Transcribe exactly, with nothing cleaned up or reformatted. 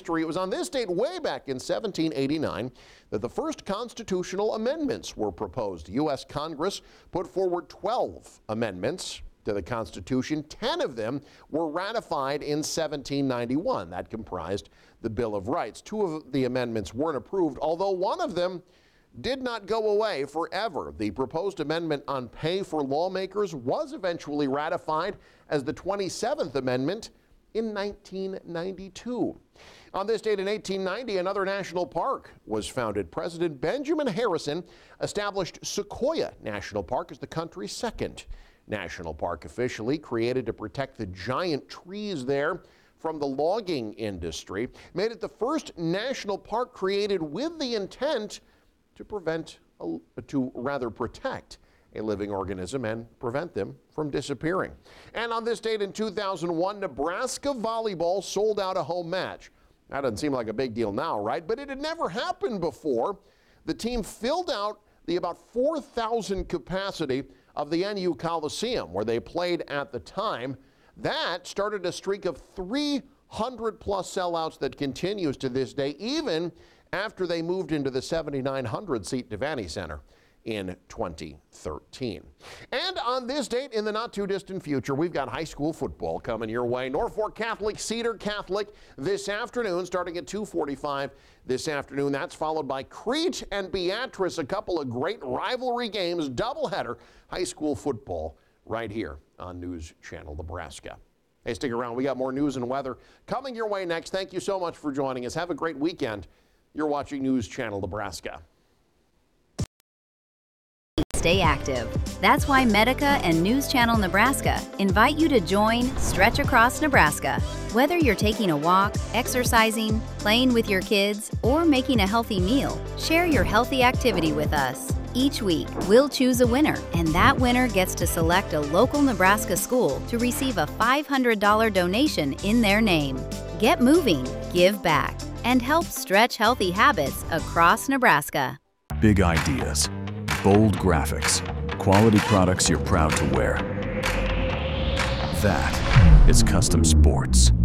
history. It was on this date way back in seventeen eighty-nine that the first constitutional amendments were proposed. The U S Congress put forward twelve amendments to the Constitution. ten of them were ratified in seventeen ninety-one. That comprised the Bill of Rights. Two of the amendments weren't approved, although one of them did not go away forever. The proposed amendment on pay for lawmakers was eventually ratified as the twenty-seventh Amendment in nineteen ninety-two. On this date in eighteen ninety, another national park was founded. President Benjamin Harrison established Sequoia National Park as the country's second national park, officially created to protect the giant trees there from the logging industry. Made it the first national park created with the intent to prevent, a, to rather protect a living organism and prevent them from disappearing. And on this date in two thousand one, Nebraska volleyball sold out a home match. That doesn't seem like a big deal now, right? But it had never happened before. The team filled out the about four thousand capacity of the N U Coliseum, where they played at the time. That started a streak of three hundred plus sellouts that continues to this day, even after they moved into the seventy-nine hundred seat Devaney Center in twenty thirteen. And on this date in the not too distant future, we've got high school football coming your way. Norfolk Catholic, Cedar Catholic this afternoon, starting at two forty-five this afternoon. That's followed by Crete and Beatrice, a couple of great rivalry games, doubleheader high school football right here on News Channel Nebraska. Hey, stick around. We got more news and weather coming your way next. Thank you so much for joining us. Have a great weekend. You're watching News Channel Nebraska. Stay active. That's why Medica and News Channel Nebraska invite you to join Stretch Across Nebraska. Whether you're taking a walk, exercising, playing with your kids, or making a healthy meal, share your healthy activity with us. Each week, we'll choose a winner, and that winner gets to select a local Nebraska school to receive a five hundred dollars donation in their name. Get moving, give back, and help stretch healthy habits across Nebraska. Big ideas, bold graphics, quality products you're proud to wear. That is Custom Sports.